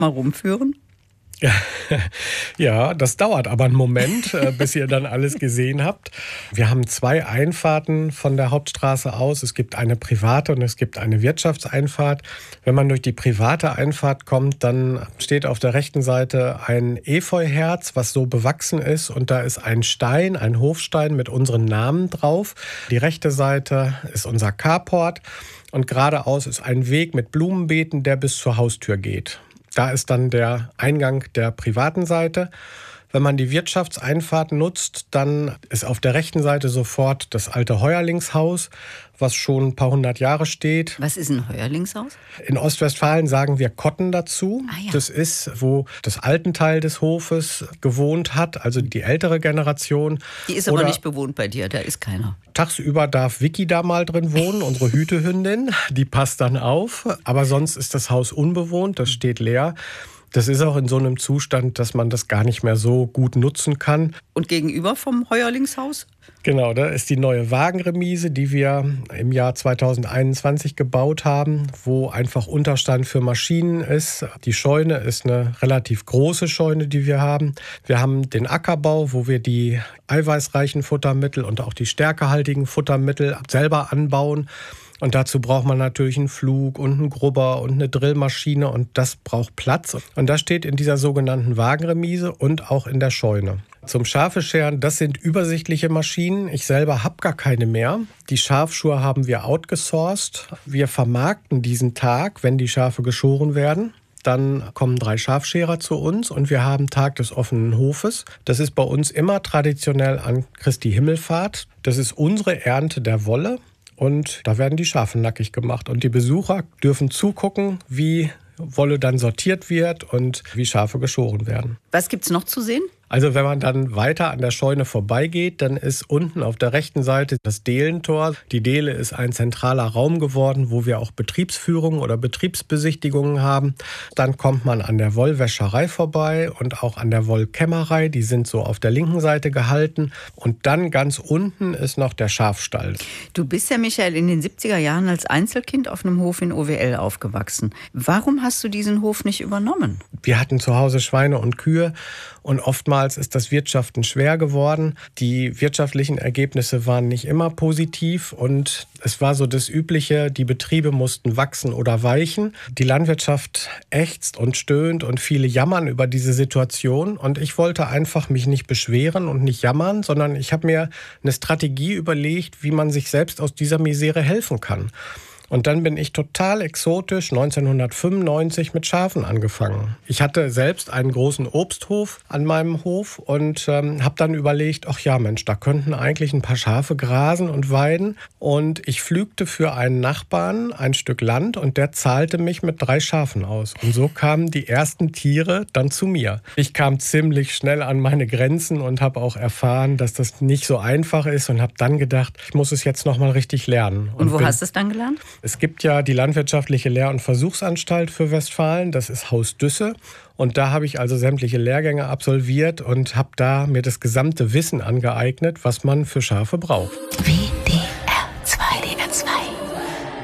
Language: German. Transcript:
mal rumführen? Ja, das dauert aber einen Moment, bis ihr dann alles gesehen habt. Wir haben 2 Einfahrten von der Hauptstraße aus. Es gibt eine private und es gibt eine Wirtschaftseinfahrt. Wenn man durch die private Einfahrt kommt, dann steht auf der rechten Seite ein Efeuherz, was so bewachsen ist. Und da ist ein Stein, ein Hofstein mit unseren Namen drauf. Die rechte Seite ist unser Carport. Und geradeaus ist ein Weg mit Blumenbeeten, der bis zur Haustür geht. Da ist dann der Eingang der privaten Seite. Wenn man die Wirtschaftseinfahrt nutzt, dann ist auf der rechten Seite sofort das alte Heuerlingshaus, was schon ein paar hundert Jahre steht. Was ist ein Heuerlingshaus? In Ostwestfalen sagen wir Kotten dazu. Ah, ja. Das ist, wo das alten Teil des Hofes gewohnt hat, also die ältere Generation. Die ist aber nicht bewohnt bei dir, da ist keiner. Tagsüber darf Vicky da mal drin wohnen, unsere Hütehündin. Die passt dann auf. Aber sonst ist das Haus unbewohnt, das steht leer. Das ist auch in so einem Zustand, dass man das gar nicht mehr so gut nutzen kann. Und gegenüber vom Heuerlingshaus? Genau, da ist die neue Wagenremise, die wir im Jahr 2021 gebaut haben, wo einfach Unterstand für Maschinen ist. Die Scheune ist eine relativ große Scheune, die wir haben. Wir haben den Ackerbau, wo wir die eiweißreichen Futtermittel und auch die stärkehaltigen Futtermittel selber anbauen. Und dazu braucht man natürlich einen Flug und einen Grubber und eine Drillmaschine und das braucht Platz. Und das steht in dieser sogenannten Wagenremise und auch in der Scheune. Zum Schafescheren, das sind übersichtliche Maschinen. Ich selber habe gar keine mehr. Die Schafschuhe haben wir outgesourced. Wir vermarkten diesen Tag, wenn die Schafe geschoren werden. Dann kommen 3 Schafscherer zu uns und wir haben Tag des offenen Hofes. Das ist bei uns immer traditionell an Christi Himmelfahrt. Das ist unsere Ernte der Wolle. Und da werden die Schafe nackig gemacht. Und die Besucher dürfen zugucken, wie Wolle dann sortiert wird und wie Schafe geschoren werden. Was gibt's noch zu sehen? Also wenn man dann weiter an der Scheune vorbeigeht, dann ist unten auf der rechten Seite das Dehlentor. Die Dehle ist ein zentraler Raum geworden, wo wir auch Betriebsführungen oder Betriebsbesichtigungen haben. Dann kommt man an der Wollwäscherei vorbei und auch an der Wollkämmerei. Die sind so auf der linken Seite gehalten. Und dann ganz unten ist noch der Schafstall. Du bist ja, Michael, in den 70er Jahren als Einzelkind auf einem Hof in OWL aufgewachsen. Warum hast du diesen Hof nicht übernommen? Wir hatten zu Hause Schweine und Kühe und oftmals ist das Wirtschaften schwer geworden. Die wirtschaftlichen Ergebnisse waren nicht immer positiv und es war so das Übliche, die Betriebe mussten wachsen oder weichen. Die Landwirtschaft ächzt und stöhnt und viele jammern über diese Situation und ich wollte einfach mich nicht beschweren und nicht jammern, sondern ich habe mir eine Strategie überlegt, wie man sich selbst aus dieser Misere helfen kann. Und dann bin ich total exotisch 1995 mit Schafen angefangen. Ich hatte selbst einen großen Obsthof an meinem Hof und habe dann überlegt, ach ja Mensch, da könnten eigentlich ein paar Schafe grasen und weiden. Und ich pflügte für einen Nachbarn ein Stück Land und der zahlte mich mit 3 Schafen aus. Und so kamen die ersten Tiere dann zu mir. Ich kam ziemlich schnell an meine Grenzen und habe auch erfahren, dass das nicht so einfach ist und habe dann gedacht, ich muss es jetzt noch mal richtig lernen. Und wo hast du es dann gelernt? Es gibt ja die Landwirtschaftliche Lehr- und Versuchsanstalt für Westfalen, das ist Haus Düsse. Und da habe ich also sämtliche Lehrgänge absolviert und habe da mir das gesamte Wissen angeeignet, was man für Schafe braucht. Wie